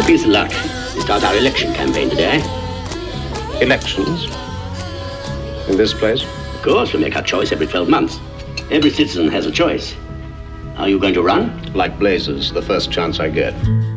a piece of luck. We start our election campaign today. Elections? In this place? Of course, we make our choice every 12 months. Every citizen has a choice. Are you going to run? Like blazes, the first chance I get.